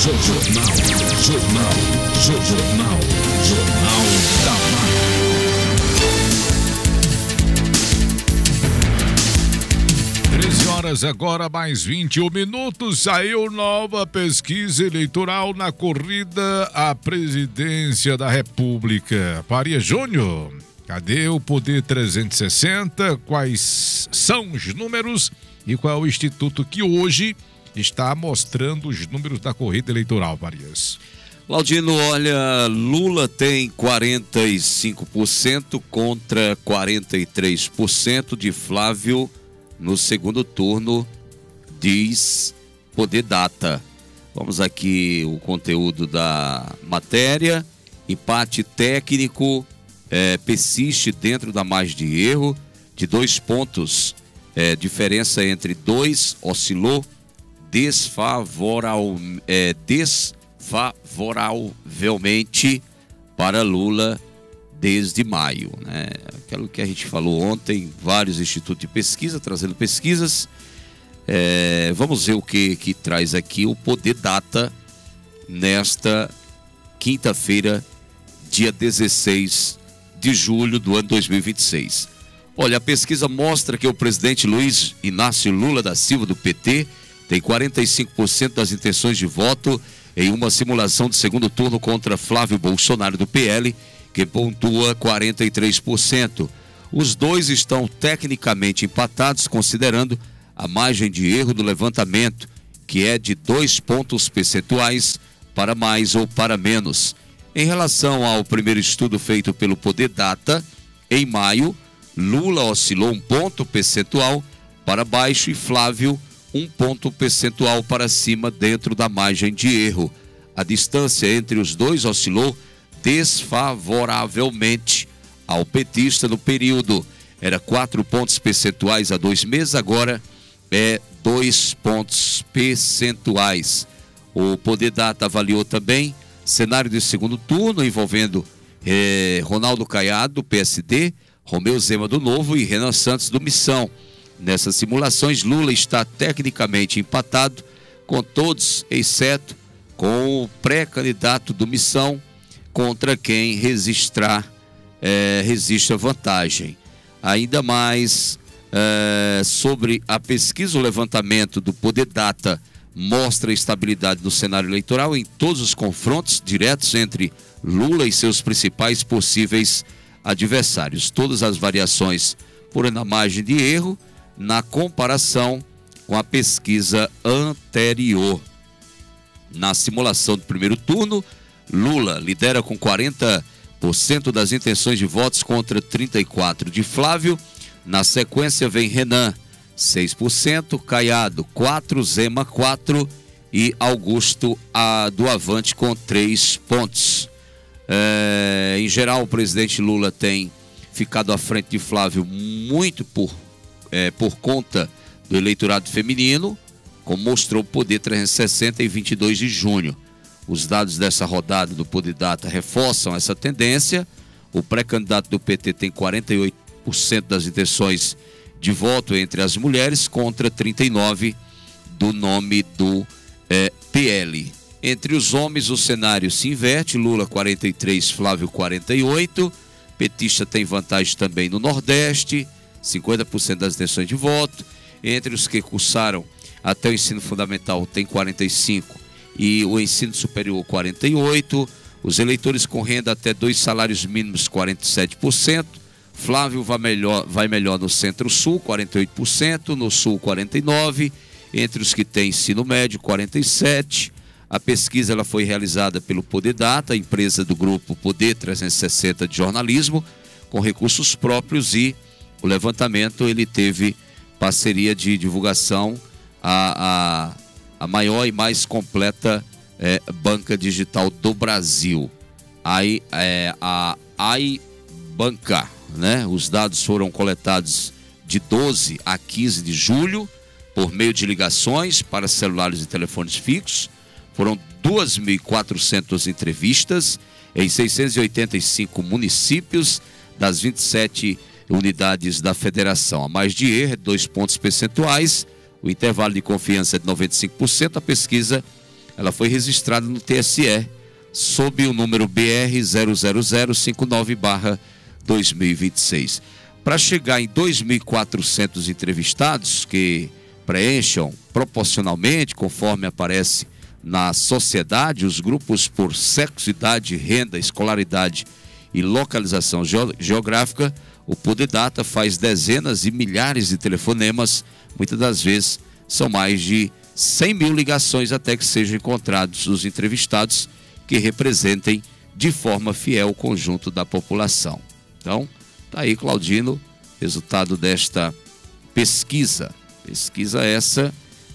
Jornal da Mata. 13 horas agora, mais 21 minutos. Saiu nova pesquisa eleitoral na corrida à presidência da República. Faria Júnior, cadê o Poder 360? Quais são os números e qual é o instituto que hoje está mostrando os números da corrida eleitoral, Farias? Laudino, olha, Lula tem 45% contra 43% de Flávio no segundo turno, diz Poder Data. Vamos aqui o conteúdo da matéria. Empate técnico, persiste dentro da margem de erro de 2 pontos. Diferença entre 2 oscilou desfavoravelmente para Lula desde maio, né? Aquilo que a gente falou ontem, vários institutos de pesquisa trazendo pesquisas. Vamos ver o que traz aqui o Poder Data nesta quinta-feira, dia 16 de julho do ano 2026. Olha, a pesquisa mostra que o presidente Luiz Inácio Lula da Silva, do PT, tem 45% das intenções de voto em uma simulação de segundo turno contra Flávio Bolsonaro, do PL, que pontua 43%. Os dois estão tecnicamente empatados, considerando a margem de erro do levantamento, que é de 2 pontos percentuais para mais ou para menos. Em relação ao primeiro estudo feito pelo Poder Data, em maio, Lula oscilou 1 ponto percentual para baixo e Flávio 1 ponto percentual para cima dentro da margem de erro. A distância entre os dois oscilou desfavoravelmente ao petista no período. Era 4 pontos percentuais há 2 meses, agora é 2 pontos percentuais. O Poder Data avaliou também cenário de segundo turno envolvendo Ronaldo Caiado, do PSD, Romeu Zema, do Novo, e Renan Santos, do Missão. Nessas simulações, Lula está tecnicamente empatado com todos, exceto com o pré-candidato do Missão, contra quem resiste a vantagem. Ainda mais sobre a pesquisa, o levantamento do Poder Data mostra a estabilidade do cenário eleitoral em todos os confrontos diretos entre Lula e seus principais possíveis adversários. Todas as variações foram na margem de erro na comparação com a pesquisa anterior. Na simulação do primeiro turno, Lula lidera com 40% das intenções de votos contra 34% de Flávio. Na sequência vem Renan, 6%, Caiado, 4%, Zema, 4% e Augusto do Avante com 3 pontos. Em geral, o presidente Lula tem ficado à frente de Flávio muito por conta do eleitorado feminino, como mostrou o Poder 360 em 22 de junho. Os dados dessa rodada do Poder Data reforçam essa tendência. O pré-candidato do PT tem 48% das intenções de voto entre as mulheres contra 39% do nome do PL. Entre os homens, o cenário se inverte. Lula 43%, Flávio 48%. Petista tem vantagem também no Nordeste, 50% das intenções de voto. Entre os que cursaram até o ensino fundamental tem 45% e o ensino superior 48%. Os eleitores com renda até 2 salários mínimos 47%. Flávio vai melhor no Centro-Sul, 48%, no Sul 49%, entre os que têm ensino médio 47%. A pesquisa ela foi realizada pelo Poder Data, empresa do grupo Poder 360 de jornalismo, com recursos próprios, e o levantamento ele teve parceria de divulgação a maior e mais completa banca digital do Brasil, a iBanca, né? Os dados foram coletados de 12 a 15 de julho por meio de ligações para celulares e telefones fixos. Foram 2.400 entrevistas em 685 municípios das 27 unidades da federação. A mais de erro, 2 pontos percentuais. O intervalo de confiança é de 95%. A pesquisa ela foi registrada no TSE sob o número BR 00059/2026. Para chegar em 2.400 entrevistados que preencham proporcionalmente, conforme aparece na sociedade, os grupos por sexo, idade, renda, escolaridade e localização geográfica, o Poder Data faz dezenas e milhares de telefonemas, muitas das vezes são mais de 100 mil ligações até que sejam encontrados os entrevistados que representem de forma fiel o conjunto da população. Então, tá aí, Claudino, resultado desta pesquisa. Pesquisa essa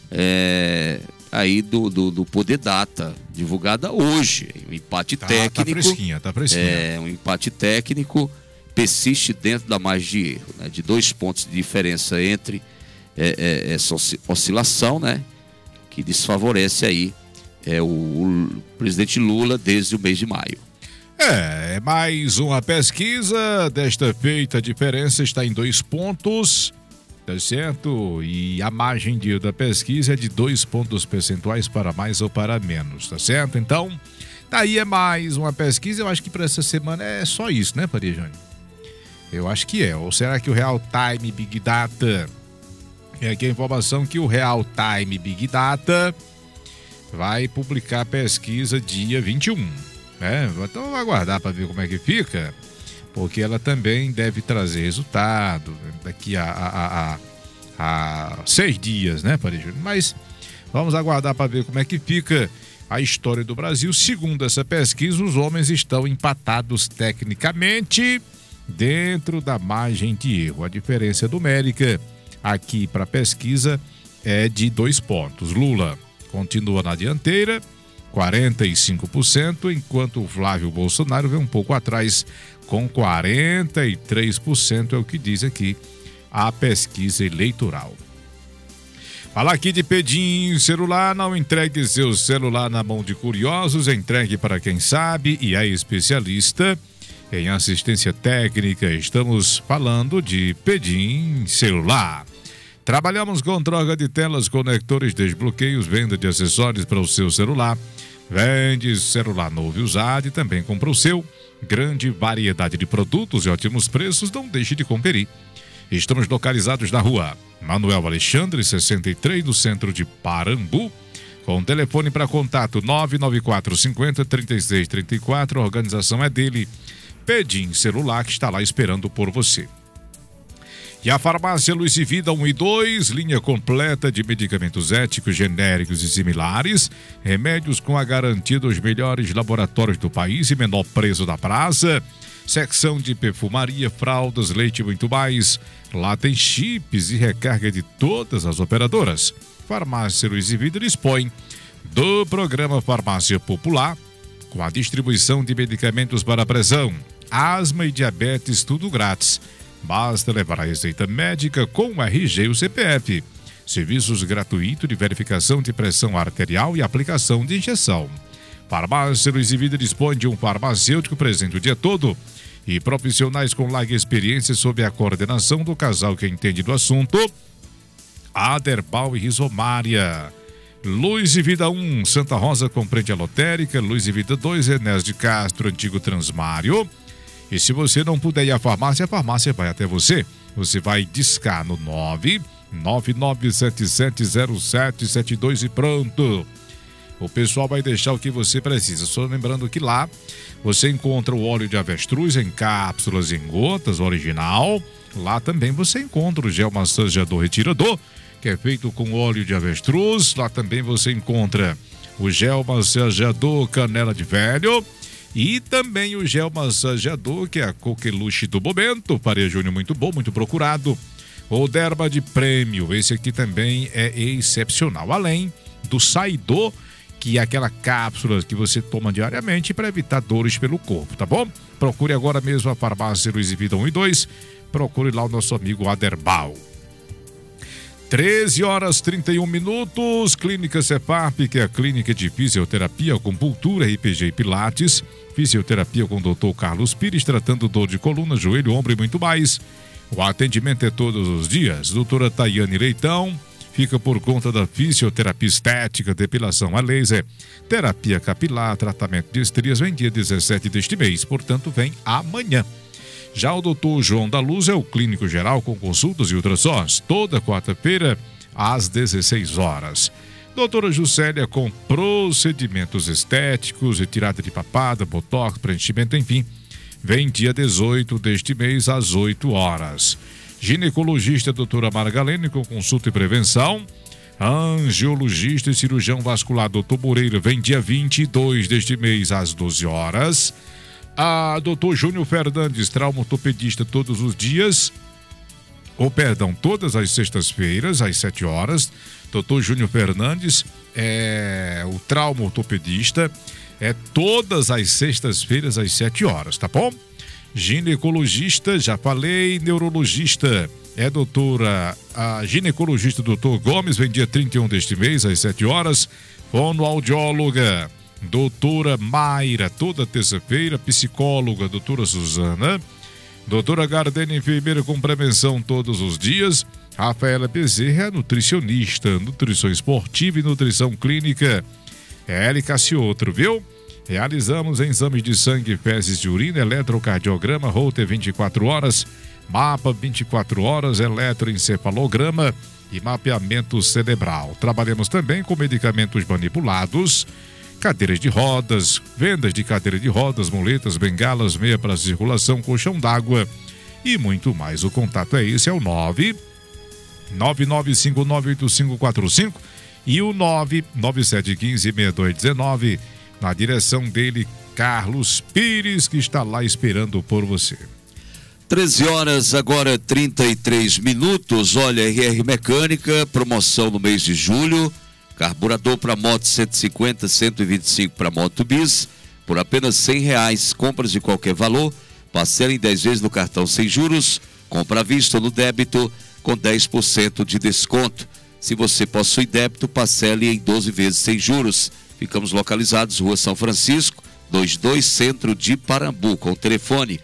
aí do Poder Data, divulgada hoje. Um empate técnico. Tá fresquinha. Um empate técnico, persiste dentro da margem de erro, né? De 2 pontos de diferença entre essa oscilação, né? Que desfavorece aí o presidente Lula desde o mês de maio. É mais uma pesquisa, desta feita a diferença está em 2 pontos, tá certo? E a margem de erro da pesquisa é de 2 pontos percentuais para mais ou para menos, tá certo? Então, daí é mais uma pesquisa, eu acho que para essa semana é só isso, né, Faria Júnior? Eu acho que é. Ou será que o Real Time Big Data, aqui a informação que o Real Time Big Data vai publicar a pesquisa dia 21, né? Então vamos aguardar para ver como é que fica, porque ela também deve trazer resultado daqui a 6 dias, né, Faria Júnior? Mas vamos aguardar para ver como é que fica a história do Brasil. Segundo essa pesquisa, os homens estão empatados tecnicamente dentro da margem de erro. A diferença numérica aqui para a pesquisa é de 2 pontos. Lula continua na dianteira, 45%, enquanto o Flávio Bolsonaro vem um pouco atrás, com 43%, é o que diz aqui a pesquisa eleitoral. Falar aqui de Pedim celular, não entregue seu celular na mão de curiosos, entregue para quem sabe e é especialista em assistência técnica. Estamos falando de Pedim celular. Trabalhamos com troca de telas, conectores, desbloqueios, venda de acessórios para o seu celular. Vende celular novo e usado e também compra o seu. Grande variedade de produtos e ótimos preços, não deixe de conferir. Estamos localizados na rua Manuel Alexandre, 63, no centro de Parambu. Com telefone para contato 994 50 36 34. A organização é dele, Pedim Celular, que está lá esperando por você. E a farmácia Luz e Vida 1 e 2, linha completa de medicamentos éticos, genéricos e similares, remédios com a garantia dos melhores laboratórios do país e menor preço da praça, secção de perfumaria, fraldas, leite e muito mais. Lá tem chips e recarga de todas as operadoras. Farmácia Luz e Vida dispõe do programa Farmácia Popular, com a distribuição de medicamentos para pressão, asma e diabetes, tudo grátis. Basta levar a receita médica com o RG e o CPF. Serviços gratuitos de verificação de pressão arterial e aplicação de injeção. Farmácia Luz e Vida dispõe de um farmacêutico presente o dia todo e profissionais com larga experiência sob a coordenação do casal que entende do assunto, Aderbal e Rizomária. Luz e Vida 1, Santa Rosa, compreende a lotérica. Luz e Vida 2, Enés de Castro, antigo Transmário. E se você não puder ir à farmácia, a farmácia vai até você. Você vai discar no 999770772 e pronto. O pessoal vai deixar o que você precisa. Só lembrando que lá você encontra o óleo de avestruz em cápsulas e em gotas, original. Lá também você encontra o gel massageador retirador, que é feito com óleo de avestruz. Lá também você encontra o gel massageador canela de velho. E também o gel massageador, que é a coqueluche do momento. Faria Júnior, muito bom, muito procurado. O Derma de prêmio, esse aqui também é excepcional. Além do Saidor, que é aquela cápsula que você toma diariamente para evitar dores pelo corpo, tá bom? Procure agora mesmo a farmácia Luz e Vida 1 e 2. Procure lá o nosso amigo Aderbal. 13h31. Clínica Cefap, que é a clínica de fisioterapia, acupuntura, RPG e pilates. Fisioterapia com o Dr. Carlos Pires, tratando dor de coluna, joelho, ombro e muito mais. O atendimento é todos os dias. Doutora Tayane Leitão fica por conta da fisioterapia estética, depilação a laser, terapia capilar, tratamento de estrias, vem dia 17 deste mês, portanto vem amanhã. Já o Dr. João da Luz é o clínico geral com consultas e ultrassons, toda quarta-feira às 16 horas. Doutora Juscelia com procedimentos estéticos, retirada de papada, botox, preenchimento, enfim, vem dia 18 deste mês às 8 horas. Ginecologista doutora Margalene com consulta e prevenção. Angiologista e cirurgião vascular doutor Moreira vem dia 22 deste mês às 12 horas. A doutor Júnior Fernandes, traumatopedista todos os dias, todas as sextas-feiras às 7 horas. Doutor Júnior Fernandes é o traumatopedista, é todas as sextas-feiras às 7 horas, tá bom? Ginecologista, já falei, neurologista, a ginecologista doutor Gomes, vem dia 31 deste mês, às 7 horas. Fonoaudióloga, doutora Mayra, toda terça-feira. Psicóloga, doutora Suzana. Doutora Gardene, enfermeira com prevenção todos os dias. Rafaela Bezerra, nutricionista, nutrição esportiva e nutrição clínica. L. Cassiotro, viu? Realizamos exames de sangue, fezes de urina, eletrocardiograma, Holter 24 horas, mapa 24 horas, eletroencefalograma e mapeamento cerebral. Trabalhamos também com medicamentos manipulados, cadeiras de rodas, vendas de cadeira de rodas, muletas, bengalas, meia para circulação, colchão d'água e muito mais. O contato é esse, é o 999598545 e o 997156219. Na direção dele, Carlos Pires, que está lá esperando por você. 13 horas, agora 33 minutos. Olha, RR Mecânica, promoção no mês de julho. Carburador para moto 150, 125 para moto bis, por apenas R$100. Compras de qualquer valor, parcela em 10 vezes no cartão sem juros, compra à vista ou no débito com 10% de desconto. Se você possui débito, parcele em 12 vezes sem juros. Ficamos localizados, Rua São Francisco, 22, Centro de Parambu, com o telefone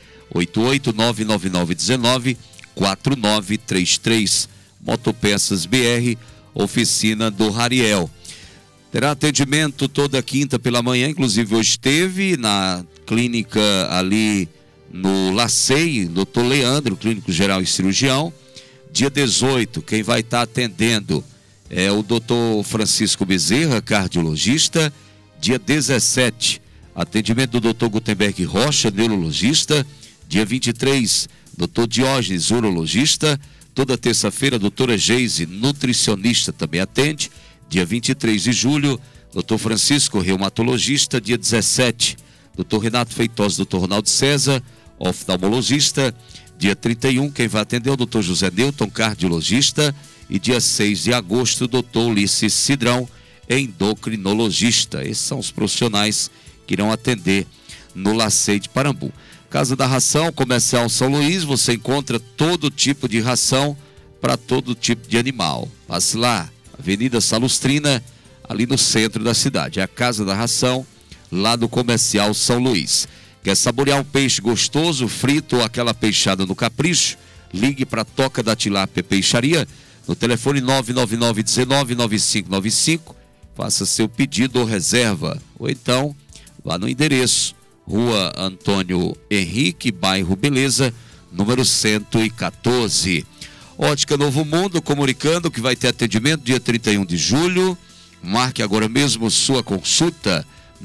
88-99919-4933. Motopeças BR, oficina do Rariel. Terá atendimento toda quinta pela manhã, inclusive hoje teve na clínica ali no Lacei, doutor Leandro, clínico geral e cirurgião. Dia 18, quem vai estar atendendo é o doutor Francisco Bezerra, cardiologista. Dia 17, atendimento do doutor Gutenberg Rocha, neurologista. Dia 23, doutor Diógenes, urologista. Toda terça-feira, doutora Geise, nutricionista, também atende. Dia 23 de julho, doutor Francisco, reumatologista. Dia 17, doutor Renato Feitosa, doutor Ronaldo César, oftalmologista. Dia 31, quem vai atender é o doutor José Newton, cardiologista. E dia 6 de agosto, o doutor Ulisses Cidrão, endocrinologista. Esses são os profissionais que irão atender no Lacei de Parambu. Casa da Ração, Comercial São Luís, você encontra todo tipo de ração para todo tipo de animal. Passe lá, Avenida Salustrina, ali no centro da cidade. É a Casa da Ração, lá do Comercial São Luís. Quer saborear um peixe gostoso, frito ou aquela peixada no capricho? Ligue para a Toca da Tilápia Peixaria, no telefone 999-19-9595, faça seu pedido ou reserva, ou então vá no endereço Rua Antônio Henrique, bairro Beleza, número 114. Ótica Novo Mundo, comunicando que vai ter atendimento dia 31 de julho. Marque agora mesmo sua consulta,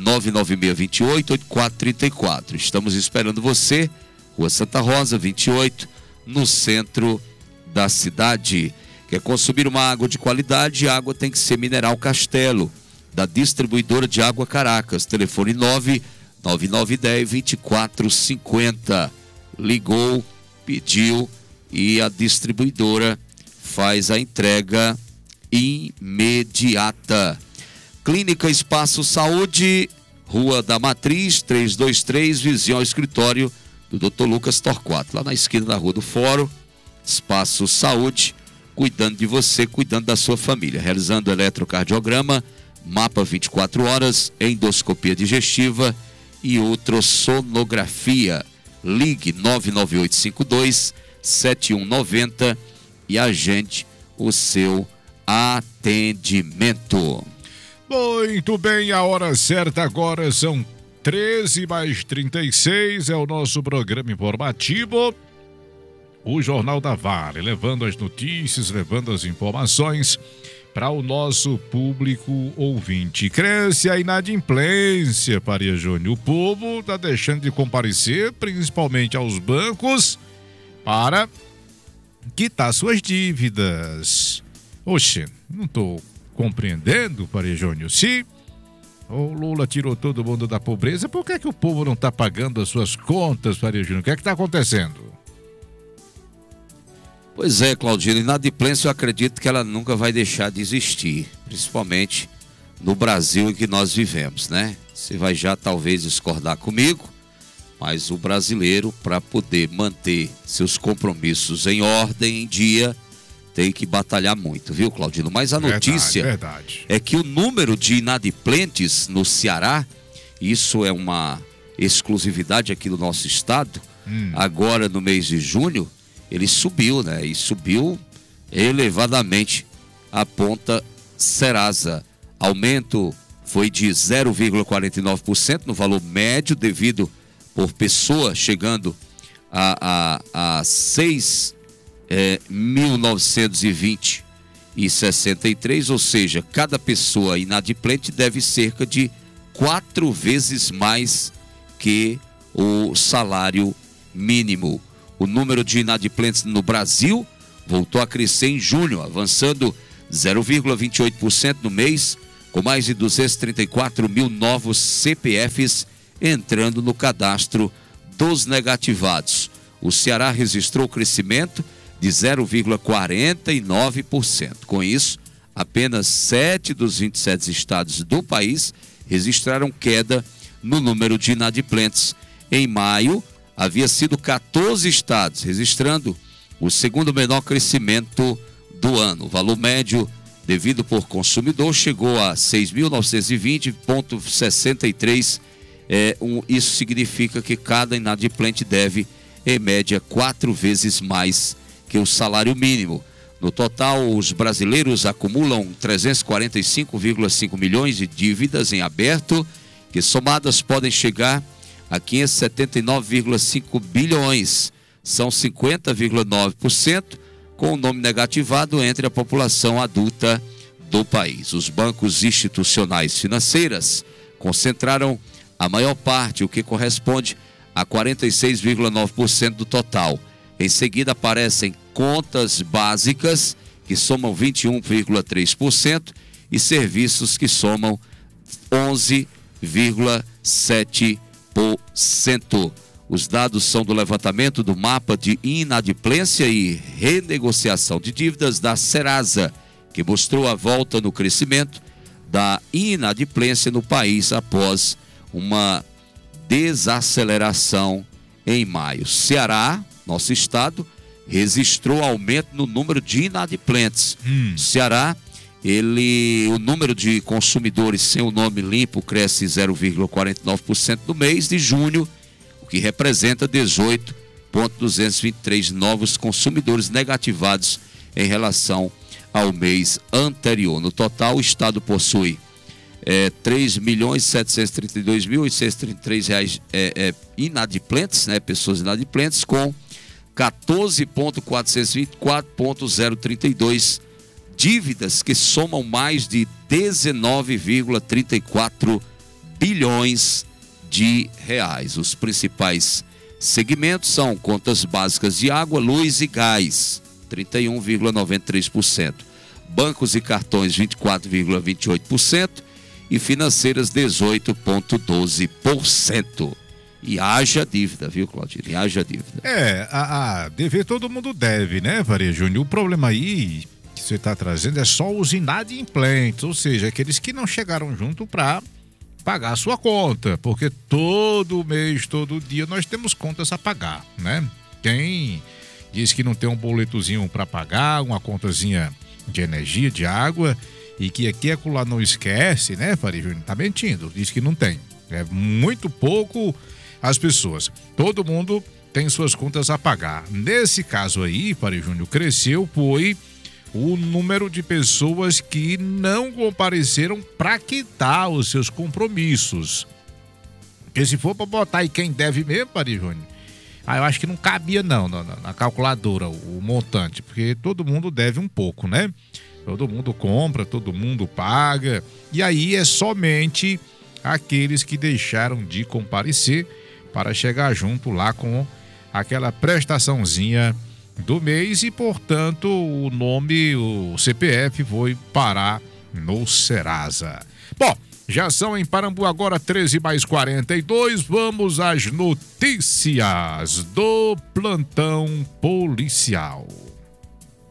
99628-8434. Estamos esperando você, Rua Santa Rosa, 28, no centro da cidade. Quer consumir uma água de qualidade? A água tem que ser Mineral Castelo, da distribuidora de água Caracas. Telefone 99910-2450. Ligou, pediu e a distribuidora faz a entrega imediata. Clínica Espaço Saúde, Rua da Matriz, 323, vizinho ao escritório do Dr. Lucas Torquato, lá na esquina da Rua do Fórum. Espaço Saúde, cuidando de você, cuidando da sua família, realizando eletrocardiograma, mapa 24 horas, endoscopia digestiva e ultrassonografia. Ligue 99852-7190 e agende o seu atendimento. Muito bem, a hora certa agora são 13h36, é o nosso programa informativo, o Jornal da Vale, levando as notícias, levando as informações para o nosso público ouvinte. Cresce a inadimplência, Faria Júnior. O povo está deixando de comparecer, principalmente aos bancos, para quitar suas dívidas. Oxe, não estou compreendendo, Faria Júnior. Se o Lula tirou todo mundo da pobreza, por que o povo não está pagando as suas contas, Faria Júnior? O que é que está acontecendo? Pois é, Claudino, inadimplência eu acredito que ela nunca vai deixar de existir, principalmente no Brasil em que nós vivemos, né? Você vai já talvez discordar comigo, mas o brasileiro, para poder manter seus compromissos em ordem, em dia, tem que batalhar muito, viu, Claudino? Mas a notícia é que o número de inadimplentes no Ceará, isso é uma exclusividade aqui do nosso estado, agora no mês de junho, ele subiu, né? E subiu elevadamente, aponta Serasa. Aumento foi de 0,49% no valor médio, devido por pessoa, chegando a 6.920,63, ou seja, cada pessoa inadimplente deve cerca de 4 vezes mais que o salário mínimo. O número de inadimplentes no Brasil voltou a crescer em junho, avançando 0,28% no mês, com mais de 234 mil novos CPFs entrando no cadastro dos negativados. O Ceará registrou crescimento de 0,49%. Com isso, apenas 7 dos 27 estados do país registraram queda no número de inadimplentes. Em maio, havia sido 14 estados, registrando o segundo menor crescimento do ano. O valor médio devido por consumidor chegou a 6.920,63. Isso significa que cada inadimplente deve, em média, 4 vezes mais que o salário mínimo. No total, os brasileiros acumulam 345,5 milhões de dívidas em aberto, que somadas podem chegar a 579,5 bilhões. São 50,9% com o nome negativado entre a população adulta do país. Os bancos institucionais financeiras concentraram a maior parte, o que corresponde a 46,9% do total. Em seguida aparecem contas básicas, que somam 21,3%, e serviços, que somam 11,7%. Os dados são do levantamento do mapa de inadimplência e renegociação de dívidas da Serasa, que mostrou a volta no crescimento da inadimplência no país após uma desaceleração em maio. Ceará, nosso estado, registrou aumento no número de inadimplentes. Ceará, o número de consumidores sem o nome limpo cresce 0,49% no mês de junho, o que representa 18.223 novos consumidores negativados em relação ao mês anterior. No total, o estado possui 3.732.833 reais inadimplentes, né, pessoas inadimplentes, com 14.424.032 dívidas, que somam mais de 19,34 bilhões de reais. Os principais segmentos são contas básicas de água, luz e gás, 31,93%, bancos e cartões, 24,28%, e financeiras, 18,12%. E haja dívida, viu, Claudinho? E haja dívida. Dever todo mundo deve, né, Faria Júnior? O problema aí que você está trazendo é só os inadimplentes, ou seja, aqueles que não chegaram junto para pagar a sua conta, porque todo mês, todo dia nós temos contas a pagar, né? Quem diz que não tem um boletozinho para pagar, uma contazinha de energia, de água, e que aqui e acolá não esquece, né, Faria Júnior? Tá mentindo, diz que não tem. É muito pouco as pessoas. Todo mundo tem suas contas a pagar. Nesse caso aí, Faria Júnior, cresceu foi o número de pessoas que não compareceram para quitar os seus compromissos. Porque se for para botar aí quem deve mesmo, Ari Júnior, eu acho que não cabia não na calculadora o montante, porque todo mundo deve um pouco, né? Todo mundo compra, todo mundo paga, e aí é somente aqueles que deixaram de comparecer para chegar junto lá com aquela prestaçãozinha do mês e, portanto, o nome, o CPF foi parar no Serasa. Bom, já são em Parambu agora 13h42, vamos às notícias do plantão policial.